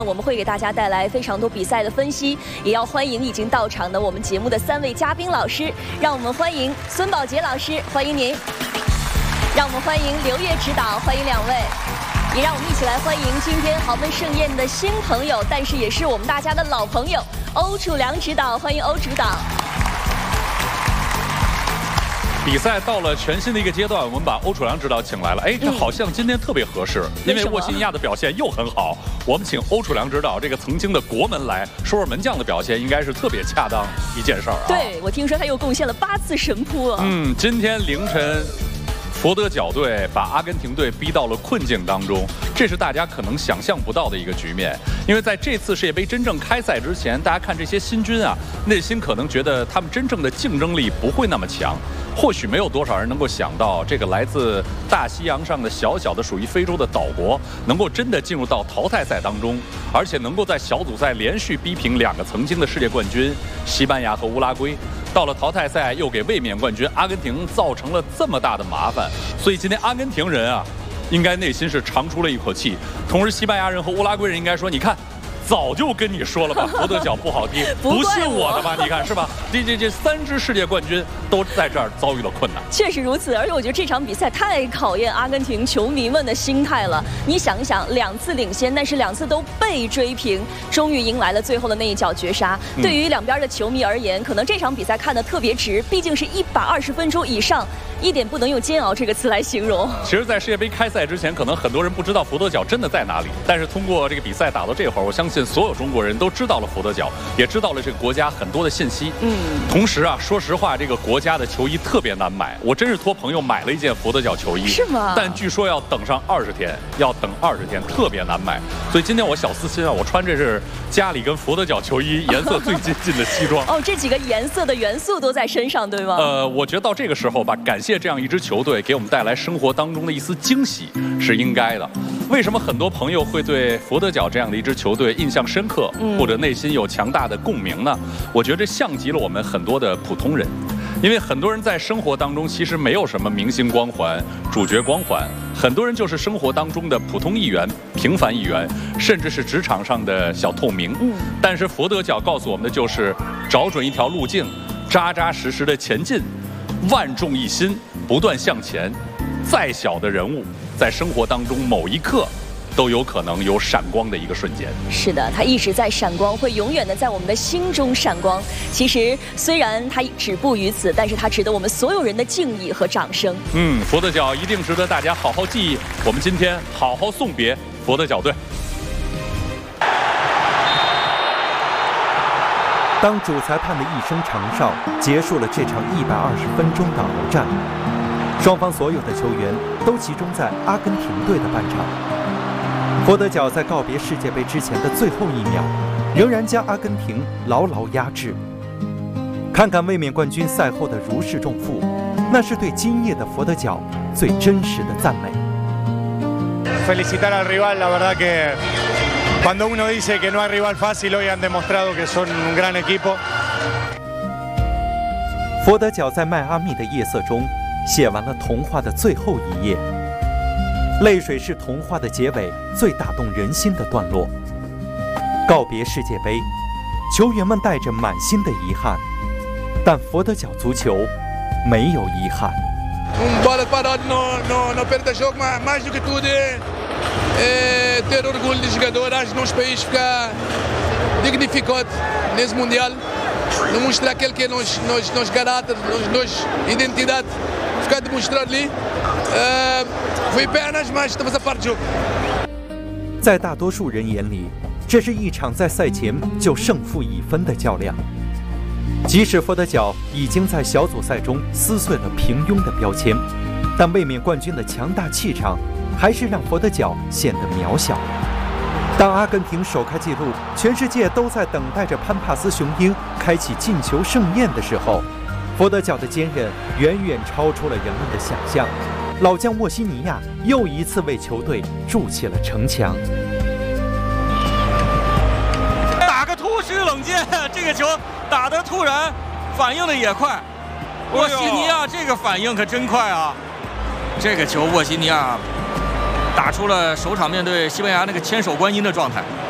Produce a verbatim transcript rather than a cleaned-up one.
我们会给大家带来非常多比赛的分析，也要欢迎已经到场的我们节目的三位嘉宾老师。让我们欢迎孙宝杰老师，欢迎您；让我们欢迎刘烨指导，欢迎两位；也让我们一起来欢迎今天豪门盛宴的新朋友，但是也是我们大家的老朋友欧楚良指导，欢迎欧指导。 比赛到了全新的一个阶段，我们把欧楚良指导请来了。哎，这好像今天特别合适，嗯、因为沃西尼亚的表现又很好。我们请欧楚良指导这个曾经的国门来说说门将的表现，应该是特别恰当一件事儿啊。 对，我听说他又贡献了八次神扑啊。 嗯，今天凌晨。 佛得角队把阿根廷队逼到了困境当中，这是大家可能想象不到的一个局面。因为在这次世界杯真正开赛之前，大家看这些新军啊，内心可能觉得他们真正的竞争力不会那么强。或许没有多少人能够想到，这个来自大西洋上的小小的属于非洲的岛国，能够真的进入到淘汰赛当中，而且能够在小组赛连续逼平两个曾经的世界冠军西班牙和乌拉圭。 到了淘汰赛，又给卫冕冠军阿根廷造成了这么大的麻烦，所以今天阿根廷人啊，应该内心是长出了一口气。同时，西班牙人和乌拉圭人应该说：“你看，早就跟你说了吧，佛得角不好踢，不信我的吧？你看是吧？这这这三支世界冠军都在这儿遭遇了困难。” 确实如此，而且我觉得这场比赛太考验阿根廷球迷们的心态了。你想一想，两次领先，但是两次都被追平，终于迎来了最后的那一脚绝杀。嗯、对于两边的球迷而言，可能这场比赛看得特别值，毕竟是一百二十分钟以上。 一点不能用煎熬这个词来形容。 其实，在世界杯开赛之前，可能很多人不知道佛得角真的在哪里。但是通过这个比赛打到这会儿，我相信所有中国人都知道了佛得角，也知道了这个国家很多的信息。嗯。同时啊，说实话，这个国家的球衣特别难买，我真是托朋友买了一件佛得角球衣。 是吗？ 但据说要等上二十天，要等二十天，特别难买。所以今天我小私心啊，我穿这是家里跟佛得角球衣颜色最接近的西装。 哦，这几个颜色的元素都在身上，对吗？ 呃，我觉得到这个时候吧，感谢这样一支球队。 给我们带来生活当中的一丝惊喜是应该的。为什么很多朋友会对佛得角这样的一支球队印象深刻，嗯、或者内心有强大的共鸣呢？我觉得这像极了我们很多的普通人，因为很多人在生活当中其实没有什么明星光环、主角光环，很多人就是生活当中的普通一员、平凡一员，甚至是职场上的小透明。嗯、但是佛得角告诉我们的就是，找准一条路径，扎扎实实的前进，万众一心。 不断向前，再小的人物，在生活当中某一刻，都有可能有闪光的一个瞬间。 是的，他一直在闪光，会永远的在我们的心中闪光。其实虽然他止步于此，但是他值得我们所有人的敬意和掌声。 嗯，佛得角一定值得大家好好记忆。我们今天好好送别佛得角队。 当主裁判的一声长哨结束了这场一百二十分钟的鏖战。 双方所有的球员都集中在阿根廷队的半场。佛得角在告别世界杯之前的最后一秒，仍然将阿根廷牢牢压制。看看卫冕冠军赛后的如释重负，那是对今夜的佛得角最真实的赞美。 Felicitar al rival, la verdad que cuando uno dice que no hay rival fácil, hoy han demostrado que son un gran equipo。 佛得角在迈阿密的夜色中。 写完了童话的最后一页，泪水是童话的结尾最打动人心的段落。告别世界杯，球员们带着满心的遗憾，但佛得角足球没有遗憾。 bola parada não não não perde jogo mais do que tudo é ter orgulho de jogador, acho que nosso país fica dignificado nesse mundial, não mostrar aquele que nós nós nós caráter, nós nós identidade. Ficar demonstrado ali, foi apenas, mas estamos a par do jogo. 在大多数人眼里，这是一场在赛前就胜负已分的较量。即使佛得角已经在小组赛中撕碎了平庸的标签，但卫冕冠军的强大气场还是让佛得角显得渺小。当阿根廷首开纪录，全世界都在等待着潘帕斯雄鹰开启进球盛宴的时候。 佛得角的坚韧远远超出了人们的想象，老将沃西尼亚又一次为球队筑起了城墙。 打个突施冷箭，这个球打得突然，反应的也快。沃西尼亚这个反应可真快啊！这个球沃西尼亚打出了首场面对西班牙那个千手观音的状态。